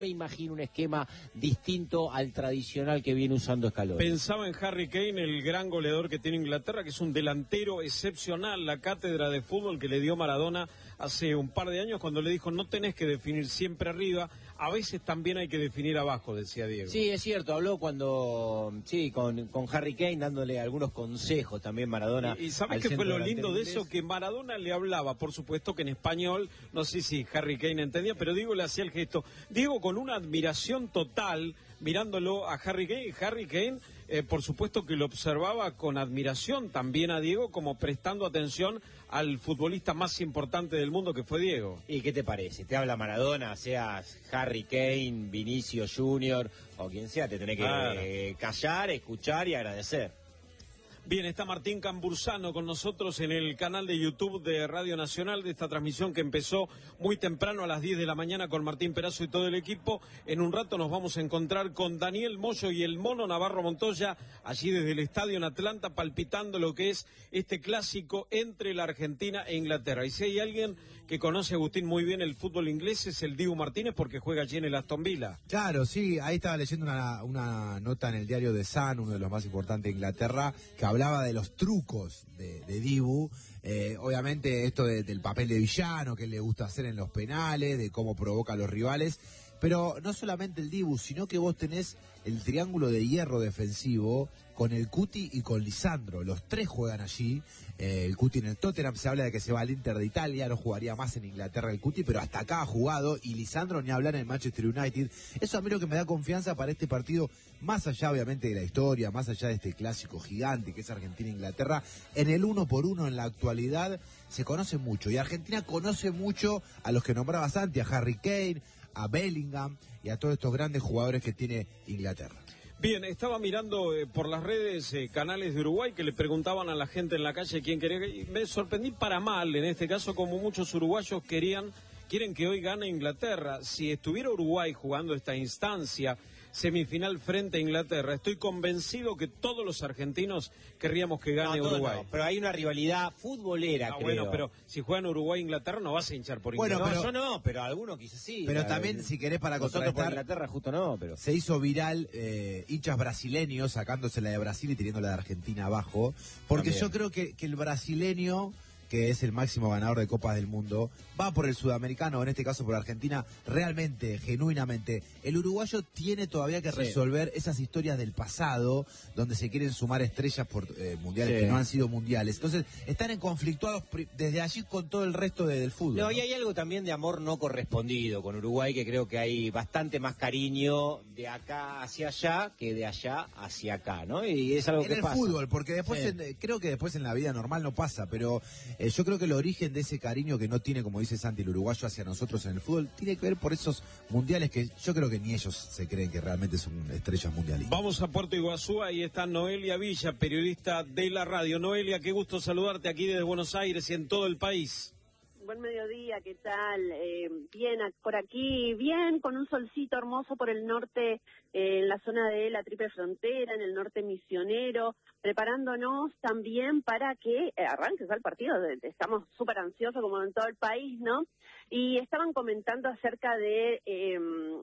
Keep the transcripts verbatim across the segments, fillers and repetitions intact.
Me imagino un esquema distinto al tradicional que viene usando Scaloni. Pensaba en Harry Kane, el gran goleador que tiene Inglaterra, que es un delantero excepcional, la cátedra de fútbol que le dio Maradona hace un par de años cuando le dijo no tenés que definir siempre arriba, a veces también hay que definir abajo, decía Diego. Sí, es cierto, habló cuando, sí, con, con Harry Kane dándole algunos consejos también Maradona. Y, y ¿sabes qué fue lo lindo de eso? Que Maradona le hablaba, por supuesto que en español, no sé si Harry Kane entendía, pero Diego le hacía el gesto. Diego con una admiración total, mirándolo a Harry Kane, y Harry Kane, eh, por supuesto que lo observaba con admiración también a Diego, como prestando atención al futbolista más importante del mundo que fue Diego. ¿Y qué te parece? Te habla Maradona, seas Harry Kane, Vinicius Junior o quien sea, te tenés que claro. eh, callar, escuchar y agradecer. Bien, está Martín Cambursano con nosotros en el canal de YouTube de Radio Nacional de esta transmisión que empezó muy temprano a las diez de la mañana con Martín Perazo y todo el equipo. En un rato nos vamos a encontrar con Daniel Moyo y el Mono Navarro Montoya, allí desde el estadio en Atlanta, palpitando lo que es este clásico entre la Argentina e Inglaterra. Y si hay alguien que conoce, Agustín, muy bien el fútbol inglés, es el Dibu Martínez, porque juega allí en el Aston Villa. Claro, sí, ahí estaba leyendo una, una nota en el diario The Sun, uno de los más importantes de Inglaterra, que hablaba de los trucos de, de Dibu, eh, obviamente esto de, del papel de villano que le gusta hacer en los penales, de cómo provoca a los rivales, pero no solamente el Dibu, sino que vos tenés el triángulo de hierro defensivo con el Cuti y con Lisandro, los tres juegan allí, eh, el Cuti en el Tottenham, se habla de que se va al Inter de Italia, no jugaría más en Inglaterra el Cuti, pero hasta acá ha jugado, y Lisandro ni hablar en el Manchester United. Eso a mí lo que me da confianza para este partido, más allá obviamente de la historia, más allá de este clásico gigante que es Argentina-Inglaterra, en el uno por uno en la actualidad se conoce mucho, y Argentina conoce mucho a los que nombraba Santi, a Harry Kane, a Bellingham y a todos estos grandes jugadores que tiene Inglaterra. Bien, estaba mirando eh, por las redes, eh, canales de Uruguay, que le preguntaban a la gente en la calle quién quería, y me sorprendí para mal, en este caso, como muchos uruguayos querían, quieren que hoy gane Inglaterra. Si estuviera Uruguay jugando esta instancia semifinal frente a Inglaterra, estoy convencido que todos los argentinos querríamos que gane no, Uruguay. No, pero hay una rivalidad futbolera, ah, creo. Bueno, pero si juegan Uruguay e Inglaterra no vas a hinchar por Inglaterra. Bueno, pero, no, yo no, pero algunos quizás sí. Pero también, ver, si querés para contrastar, por Inglaterra justo no, pero se hizo viral eh, hinchas brasileños sacándose la de Brasil y teniendo la de Argentina abajo, porque también. Yo creo que, que el brasileño, que es el máximo ganador de Copas del Mundo, va por el sudamericano, en este caso por Argentina, realmente, genuinamente. El uruguayo tiene todavía que sí. resolver esas historias del pasado, donde se quieren sumar estrellas por eh, mundiales sí. que no han sido mundiales. Entonces, están en conflictuados desde allí con todo el resto de, del fútbol. No, ¿no? Y hay algo también de amor no correspondido con Uruguay, que creo que hay bastante más cariño de acá hacia allá que de allá hacia acá, ¿no? Y es algo en que el pasa. fútbol, porque después, sí. en, creo que después en la vida normal no pasa, pero Eh, yo creo que el origen de ese cariño que no tiene, como dice Santi, el uruguayo hacia nosotros en el fútbol, tiene que ver por esos mundiales que yo creo que ni ellos se creen que realmente son estrellas mundialistas. Vamos a Puerto Iguazú, ahí está Noelia Villa, periodista de la radio. Noelia, qué gusto saludarte aquí desde Buenos Aires y en todo el país. Buen mediodía, ¿qué tal? Eh, bien, por aquí, bien, con un solcito hermoso por el norte, eh, en la zona de la Triple Frontera, en el norte misionero, preparándonos también para que eh, arranque ya el partido. Estamos súper ansiosos como en todo el país, ¿no? Y estaban comentando acerca de eh,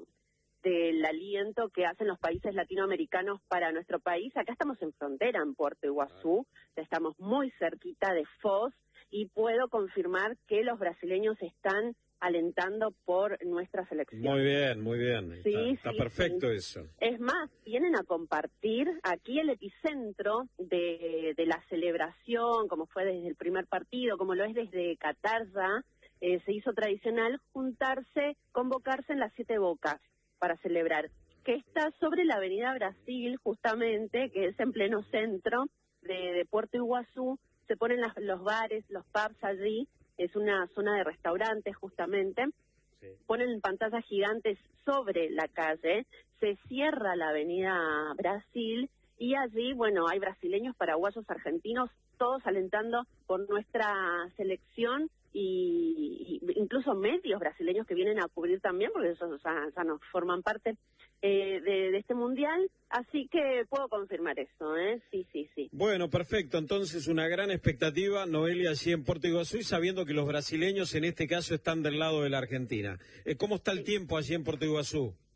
del aliento que hacen los países latinoamericanos para nuestro país. Acá estamos en frontera, en Puerto Iguazú, estamos muy cerquita de Foz, y puedo confirmar que los brasileños están alentando por nuestra selección. Muy bien, muy bien. Sí, está, está sí, perfecto sí. eso. Es más, vienen a compartir aquí el epicentro de, de la celebración, como fue desde el primer partido, como lo es desde Qatar ya, eh, se hizo tradicional juntarse, convocarse en las Siete Bocas para celebrar, que está sobre la avenida Brasil, justamente, que es en pleno centro de, de Puerto Iguazú. Se ponen las, los bares, los pubs allí, es una zona de restaurantes justamente, sí. Ponen pantallas gigantes sobre la calle, se cierra la avenida Brasil y allí, bueno, hay brasileños, paraguayos, argentinos, todos alentando por nuestra selección, y, y incluso medios brasileños que vienen a cubrir también, porque ellos ya, ya nos forman parte eh, de, de este mundial, así que puedo confirmar eso, ¿eh? Sí, sí, sí. Bueno, perfecto, entonces una gran expectativa, Noelia, allí en Puerto Iguazú, y sabiendo que los brasileños en este caso están del lado de la Argentina. Eh, ¿Cómo está el tiempo allí en Puerto Iguazú?